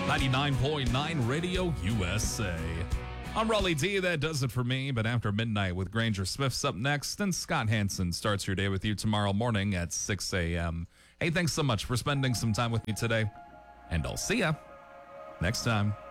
99.9 Radio USA. I'm Raleigh D. That does it for me. But after midnight with Granger Smith's up next, and Scott Hansen starts your day with you tomorrow morning at 6 a.m. Hey, thanks so much for spending some time with me today. And I'll see ya next time.